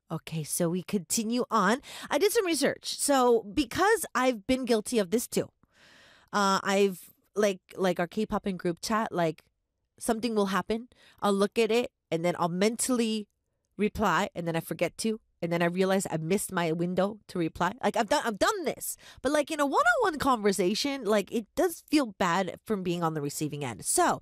Okay, so we continue on. I did some research. So because I've been guilty of this too, I've like our K-pop and group chat, like something will happen. I'll look at it and then I'll mentally reply and then I forget to. And then I realize I missed my window to reply. Like I've done this. But like in a one-on-one conversation, like it does feel bad from being on the receiving end. So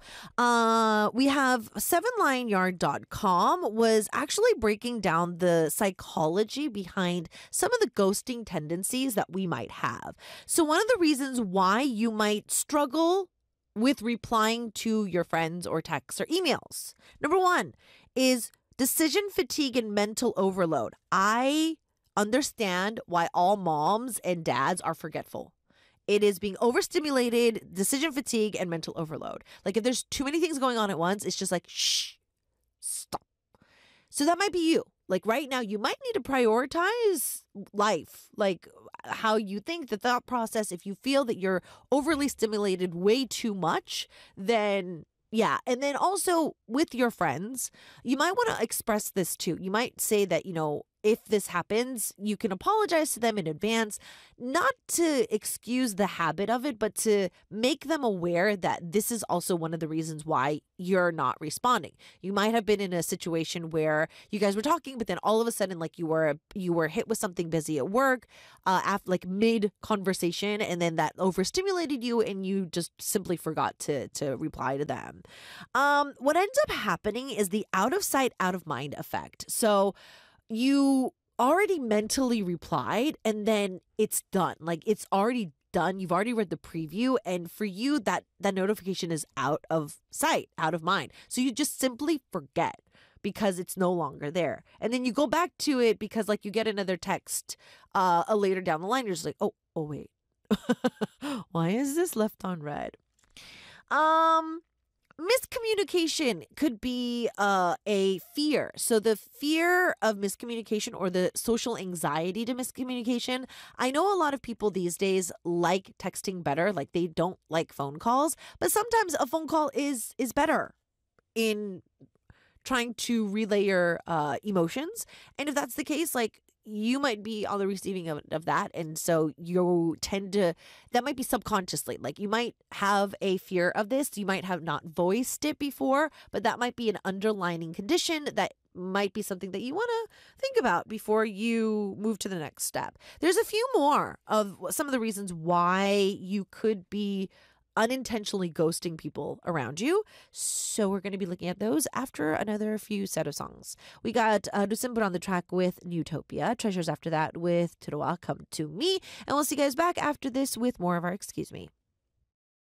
we have 7lineyard.com was actually breaking down the psychology behind some of the ghosting tendencies that we might have. So one of the reasons why you might struggle with replying to your friends or texts or emails. Number one is decision fatigue and mental overload. I understand why all moms and dads are forgetful. It is being overstimulated, decision fatigue, and mental overload. Like if there's too many things going on at once, it's just like, shh, stop. So that might be you. Like right now, you might need to prioritize life, like how you think, the thought process. If you feel that you're overly stimulated way too much, then yeah. And then also with your friends, you might want to express this too. You might say that, if this happens, you can apologize to them in advance, not to excuse the habit of it, but to make them aware that this is also one of the reasons why you're not responding. You might have been in a situation where you guys were talking, but then all of a sudden, like you were hit with something busy at work, after like mid conversation, and then that overstimulated you, and you just simply forgot to reply to them. What ends up happening is the out of sight, out of mind effect. So you already mentally replied and then it's done. Like it's already done. You've already read the preview. And for you, that notification is out of sight, out of mind. So you just simply forget because it's no longer there. And then you go back to it because like you get another text later down the line. You're just like, oh wait. Why is this left on red? Miscommunication could be a fear. So the fear of miscommunication or the social anxiety to miscommunication. I know a lot of people these days like texting better, like they don't like phone calls, but sometimes a phone call is better in trying to relay your emotions. And if that's the case, like you might be on the receiving of that. And so you tend to, that might be subconsciously, like you might have a fear of this. You might have not voiced it before, but that might be an underlying condition that might be something that you want to think about before you move to the next step. There's a few more of some of the reasons why you could be unintentionally ghosting people around you. So we're going to be looking at those after another few set of songs. We got Dusimbur on the track with Newtopia, Treasures after that with Turoa Come to Me, and we'll see you guys back after this with more of our Excuse Me.